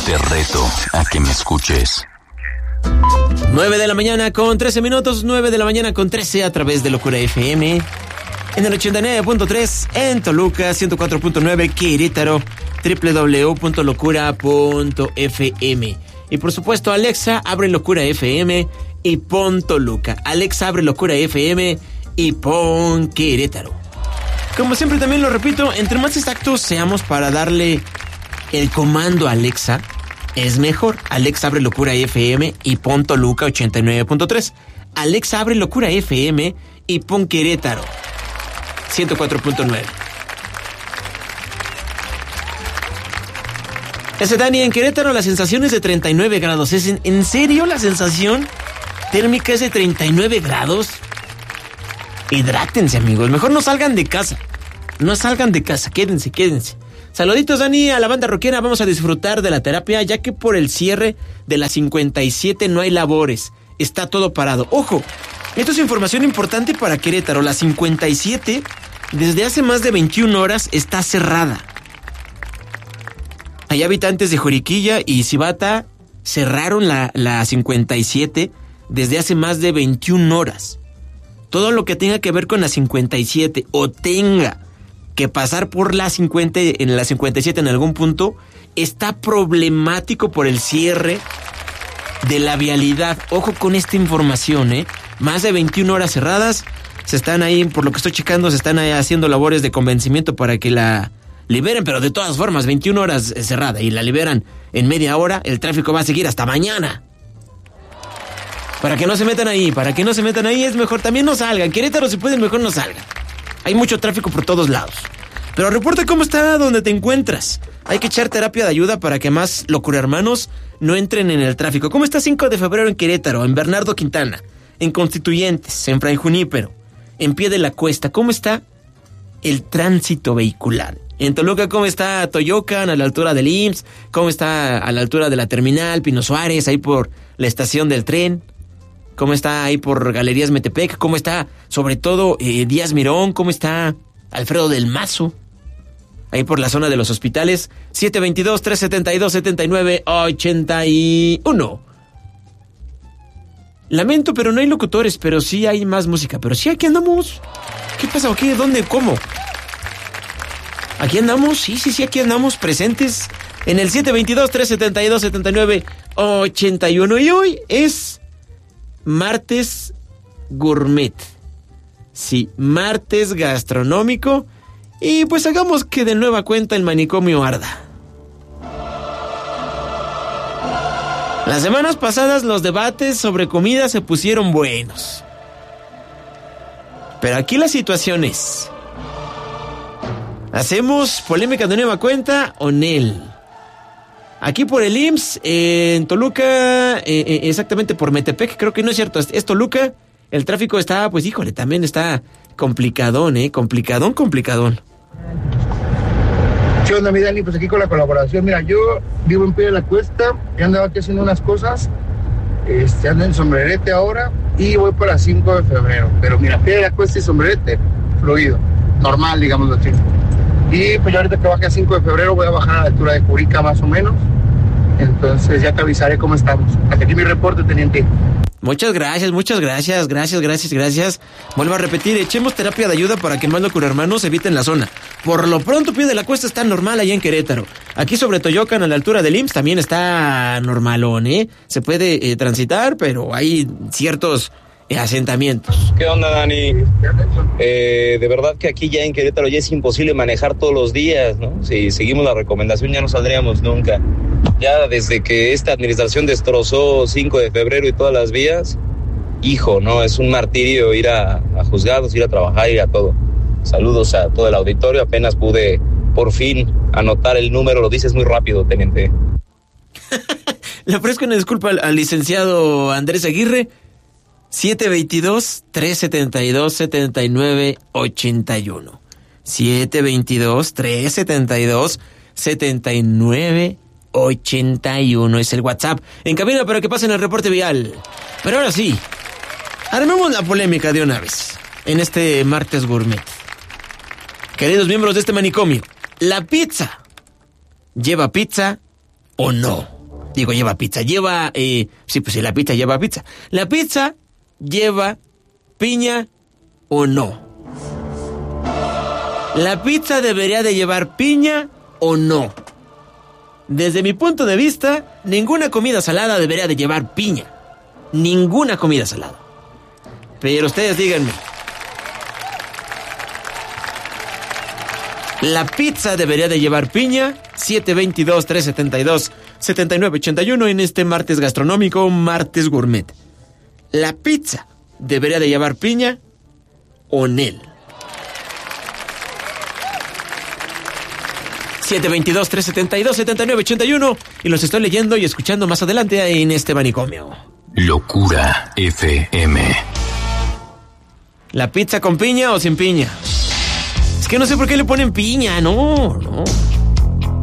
Te reto a que me escuches. 9 de la mañana con 13 minutos, 9 de la mañana con 13 a través de Locura FM. En el 89.3 en Toluca, 104.9 Querétaro, www.locura.fm. Y por supuesto, Alexa, abre Locura FM y pon Toluca. Alexa, abre Locura FM y pon Querétaro. Como siempre también lo repito, entre más exactos seamos para darle el comando a Alexa, es mejor. Alexa, abre Locura FM y pon Toluca 89.3. Alexa, abre Locura FM y pon Querétaro 104.9. Ese Dani, en Querétaro la sensación es de 39 grados. ¿En serio la sensación térmica es de 39 grados? Hidrátense, amigos. Mejor no salgan de casa. No salgan de casa. Quédense. Saluditos, Dani, a la banda rockera. Vamos a disfrutar de la terapia, ya que por el cierre de la 57 no hay labores. Está todo parado. ¡Ojo! Esto es información importante para Querétaro. La 57, desde hace más de 21 horas, está cerrada. Hay habitantes de Juriquilla y Cibata cerraron la 57 desde hace más de 21 horas. Todo lo que tenga que ver con la 57 o tenga que pasar por la 50 en la 57 en algún punto está problemático por el cierre de la vialidad. Ojo con esta información, Más de 21 horas cerradas. Se están ahí, por lo que estoy checando, se están ahí haciendo labores de convencimiento para que la liberen, pero de todas formas, 21 horas cerrada y la liberan en media hora, el tráfico va a seguir hasta mañana. Para que no se metan ahí, es mejor también no salgan. Querétaro, si pueden, mejor no salgan. Hay mucho tráfico por todos lados. Pero reporta cómo está donde te encuentras. Hay que echar terapia de ayuda para que más locura hermanos no entren en el tráfico. ¿Cómo está 5 de febrero en Querétaro, en Bernardo Quintana, en Constituyentes, en Fray Junípero, en Pie de la Cuesta? ¿Cómo está el tránsito vehicular? En Toluca, ¿cómo está Toyocan, a la altura del IMSS? ¿Cómo está a la altura de la terminal Pino Suárez, ahí por la estación del tren? ¿Cómo está ahí por Galerías Metepec? ¿Cómo está, sobre todo, Díaz Mirón? ¿Cómo está Alfredo del Mazo? Ahí por la zona de los hospitales. 722-372-7981. Lamento, pero no hay locutores, pero sí hay más música. Pero sí, aquí andamos. ¿Qué pasa? ¿Qué? ¿Dónde? ¿Cómo? ¿Aquí andamos? Sí, aquí andamos presentes en el 722-372-7981. Y hoy es martes gourmet. Sí, martes gastronómico. Y pues hagamos que de nueva cuenta el manicomio arda. Las semanas pasadas los debates sobre comida se pusieron buenos. Pero aquí la situación es: ¿hacemos polémica de nueva cuenta o nel? Aquí por el IMSS, en Toluca, exactamente por Metepec, creo que no es cierto, es Toluca. El tráfico está, pues híjole, también está complicadón, complicadón. ¿Qué onda, mi Dani? Pues aquí con la colaboración. Mira, yo vivo en Pie de la Cuesta, ya andaba aquí haciendo unas cosas, ando en Sombrerete ahora y voy para 5 de febrero. Pero mira, Pie de la Cuesta y Sombrerete, fluido, normal, digámoslo así. Y pues yo ahorita que baje a 5 de febrero voy a bajar a la altura de Jurica más o menos. Entonces ya te avisaré cómo estamos. Hasta aquí mi reporte, teniente. Muchas gracias. Vuelvo a repetir, echemos terapia de ayuda para que más locura hermanos eviten la zona. Por lo pronto, Pie de la Cuesta está normal allá en Querétaro. Aquí sobre Toyocan, a la altura del IMSS, también está normalón, Se puede transitar, pero hay ciertos asentamientos. ¿Qué onda, Dani? De verdad que aquí ya en Querétaro ya es imposible manejar todos los días, ¿no? Si seguimos la recomendación ya no saldríamos nunca. Ya desde que esta administración destrozó 5 de febrero y todas las vías, hijo, ¿no? Es un martirio ir a juzgados, ir a trabajar, ir a todo. Saludos a todo el auditorio, apenas pude por fin anotar el número, lo dices muy rápido, teniente. Le ofrezco una disculpa al licenciado Andrés Aguirre. 722-372-7981. 722-372-7981 es el WhatsApp en cabina para que pasen el reporte vial. Pero ahora sí, armemos la polémica de una vez en este martes gourmet. Queridos miembros de este manicomio, ¿la pizza lleva pizza o no? Digo, lleva pizza, lleva... sí, pues sí, la pizza lleva pizza. ¿La pizza lleva piña o no? ¿La pizza debería de llevar piña o no? Desde mi punto de vista, ninguna comida salada debería de llevar piña. Ninguna comida salada. Pero ustedes díganme. ¿La pizza debería de llevar piña? 722-372-7981 en este martes gastronómico, martes gourmet. ¿La pizza debería de llevar piña o nel? 722-372-7981 y los estoy leyendo y escuchando más adelante en este manicomio. Locura FM. ¿La pizza con piña o sin piña? Es que no sé por qué le ponen piña, no.